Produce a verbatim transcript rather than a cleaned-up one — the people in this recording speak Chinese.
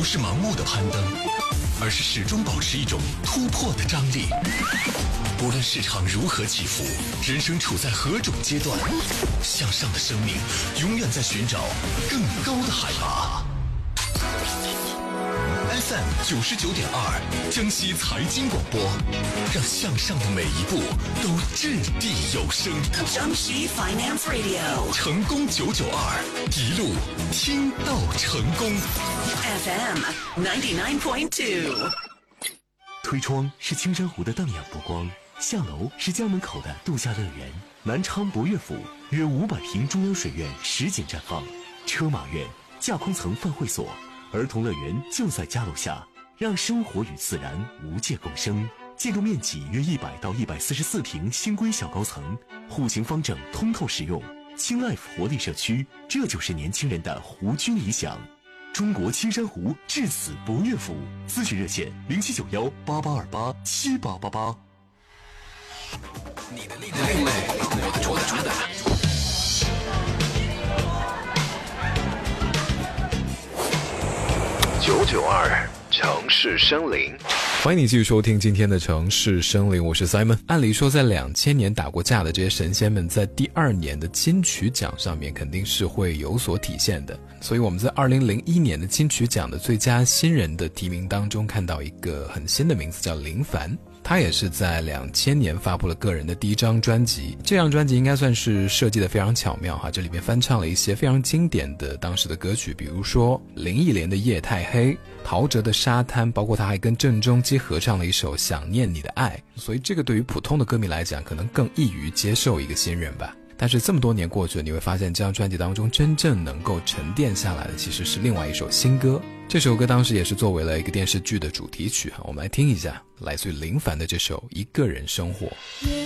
是盲目的攀登，而是始终保持一种突破的张力。无论市场如何起伏，人生处在何种阶段，向上的生命永远在寻找更高的海拔。F M 九十九点二，江西财经广播，让向上的每一步都掷地有声。 江西 Finance Radio， 成功九九二，一路听到成功。 F M ninety nine point two。 推窗是青山湖的荡漾波光，下楼是家门口的度假乐园。南昌博悦府约五百平中央水院实景绽放，车马院、架空层饭会所、儿童乐园就在家楼下，让生活与自然无界共生。建筑面积约一百到一百四十四平，新规小高层，户型方正，通透实用。青 Life 活力社区，这就是年轻人的湖居理想。中国青山湖至此博悦府，咨询热线零七九幺八八二八七八八八。 你的另类，我的主打。 九九二城市生灵， 欢迎你继续收听今天的城市生灵，我是 Simon。 按理说在两千年打过架的这些神仙们，在第二年的金曲奖上面肯定是会有所体现的，所以我们在二零零一年的金曲奖的最佳新人的提名当中看到一个很新的名字，叫林凡。他也是在两千年发布了个人的第一张专辑，这张专辑应该算是设计的非常巧妙哈，这里面翻唱了一些非常经典的当时的歌曲，比如说林忆莲的《夜太黑》，陶喆的《沙滩》，包括他还跟郑中基合唱了一首《想念你的爱》，所以这个对于普通的歌迷来讲可能更易于接受一个新人吧。但是这么多年过去了，你会发现这张专辑当中真正能够沉淀下来的其实是另外一首新歌。这首歌当时也是作为了一个电视剧的主题曲，我们来听一下来自于林凡的这首《一个人生活》。